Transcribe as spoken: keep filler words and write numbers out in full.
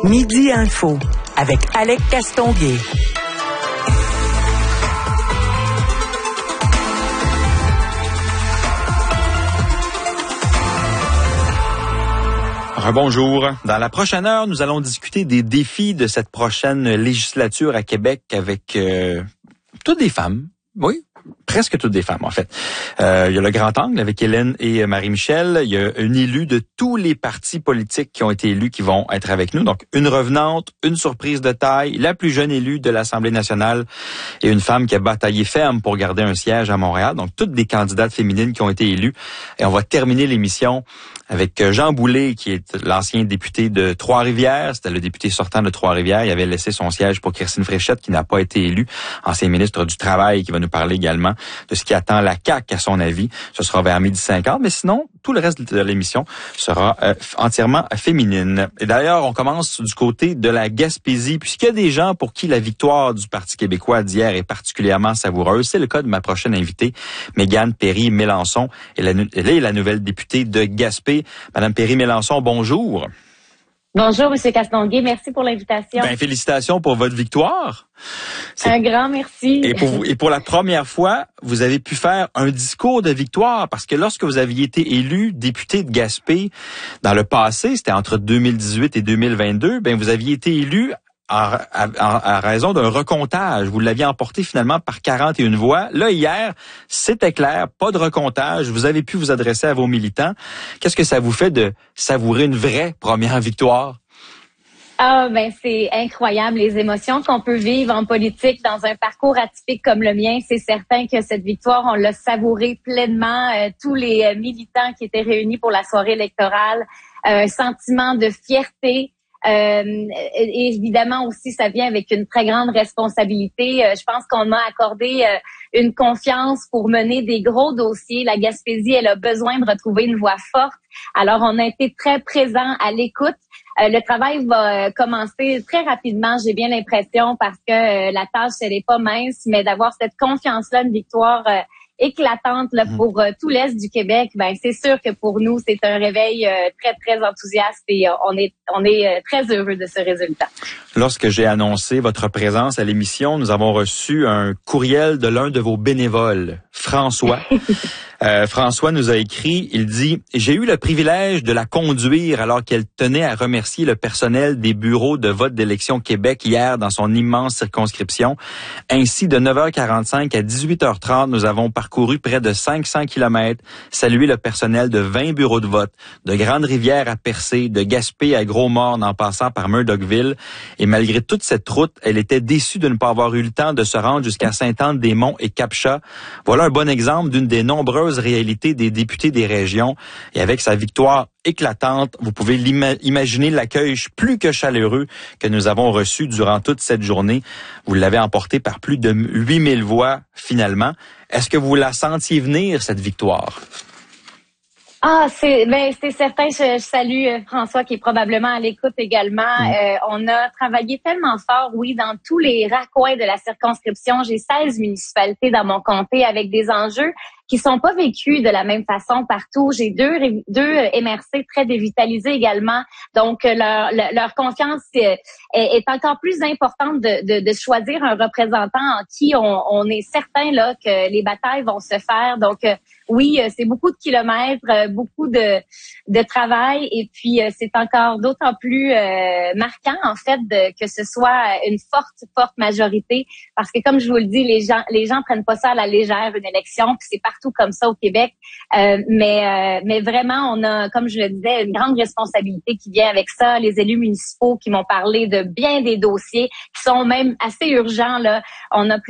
Midi Info avec Alec Castonguay. Bonjour. Dans la prochaine heure, nous allons discuter des défis de cette prochaine législature à Québec avec euh, toutes des femmes. Oui, presque toutes des femmes, en fait. Euh, il y a le grand angle avec Hélène et Marie-Michel. Il y a une élue de tous les partis politiques qui ont été élus qui vont être avec nous. Donc, une revenante, une surprise de taille, la plus jeune élue de l'Assemblée nationale et une femme qui a bataillé ferme pour garder un siège à Montréal. Donc, toutes des candidates féminines qui ont été élues. Et on va terminer l'émission avec Jean Boulet, qui est l'ancien député de Trois-Rivières. C'était le député sortant de Trois-Rivières. Il avait laissé son siège pour Christine Fréchette, qui n'a pas été élue, ancien ministre du Travail, qui va nous parler également de ce qui attend la C A Q, à son avis. Ce sera vers midi cinquante, mais sinon, tout le reste de l'émission sera euh, entièrement féminine. Et d'ailleurs, on commence du côté de la Gaspésie, puisqu'il y a des gens pour qui la victoire du Parti québécois d'hier est particulièrement savoureuse. C'est le cas de ma prochaine invitée, Mégane Perry-Mélançon. Elle est la nouvelle députée de Gaspé. Madame Perry-Mélançon, bonjour. Bonjour, Monsieur Castonguay. Merci pour l'invitation. Ben, félicitations pour votre victoire. C'est... Un grand merci. Et pour, vous, et pour la première fois, vous avez pu faire un discours de victoire, parce que lorsque vous aviez été élu député de Gaspé dans le passé, c'était entre deux mille dix-huit et deux mille vingt-deux, ben vous aviez été élu à, à, à raison d'un recomptage. Vous l'aviez emporté finalement par quarante et une voix. Là, hier, c'était clair, pas de recomptage. Vous avez pu vous adresser à vos militants. Qu'est-ce que ça vous fait de savourer une vraie première victoire? Ah, ben c'est incroyable les émotions qu'on peut vivre en politique dans un parcours atypique comme le mien. C'est certain que cette victoire, on l'a savourée pleinement. Euh, tous les euh, militants qui étaient réunis pour la soirée électorale, euh, un sentiment de fierté. Euh, et évidemment aussi, ça vient avec une très grande responsabilité. Euh, je pense qu'on m'a accordé euh, une confiance pour mener des gros dossiers. La Gaspésie, elle a besoin de retrouver une voix forte. Alors, on a été très présents à l'écoute. Euh, le travail va euh, commencer très rapidement, j'ai bien l'impression, parce que euh, la tâche, elle est pas mince, mais d'avoir cette confiance-là, une victoire euh, éclatante là, pour euh, tout l'Est du Québec, ben c'est sûr que pour nous, c'est un réveil euh, très, très enthousiaste et euh, on est on est euh, très heureux de ce résultat. Lorsque j'ai annoncé votre présence à l'émission, nous avons reçu un courriel de l'un de vos bénévoles, François. Euh, François nous a écrit, il dit « J'ai eu le privilège de la conduire alors qu'elle tenait à remercier le personnel des bureaux de vote d'élection Québec hier dans son immense circonscription. Ainsi, de neuf heures quarante-cinq à dix-huit heures trente, nous avons parcouru près de cinq cents kilomètres, salué le personnel de vingt bureaux de vote, de Grande-Rivière à Percé, de Gaspé à Gros-Morne en passant par Murdochville. Et malgré toute cette route, elle était déçue de ne pas avoir eu le temps de se rendre jusqu'à Sainte-Anne-des-Monts et Cap-Chat. Voilà un bon exemple d'une des nombreuses réalité des députés des régions. Et avec sa victoire éclatante, vous pouvez imaginer l'accueil plus que chaleureux que nous avons reçu durant toute cette journée. Vous l'avez emporté par plus de huit mille voix finalement. Est-ce que vous la sentiez venir, cette victoire? Ah, c'est ben c'est certain. Je, je salue François qui est probablement à l'écoute également. Mmh. Euh, on a travaillé tellement fort, oui, dans tous les raccoins de la circonscription. J'ai seize municipalités dans mon comté avec des enjeux qui sont pas vécus de la même façon partout. J'ai deux deux M R C très dévitalisés également. Donc leur leur, leur confiance est, est encore plus importante de, de, de choisir un représentant en qui on, on est certain là que les batailles vont se faire. Donc oui, c'est beaucoup de kilomètres, beaucoup de de travail et puis c'est encore d'autant plus euh, marquant en fait de, que ce soit une forte forte majorité parce que comme je vous le dis, les gens les gens prennent pas ça à la légère une élection, puis c'est partout comme ça au Québec. Euh, mais euh, mais vraiment on a, comme je le disais, une grande responsabilité qui vient avec ça. Les élus municipaux qui m'ont parlé de bien des dossiers qui sont même assez urgents là. On a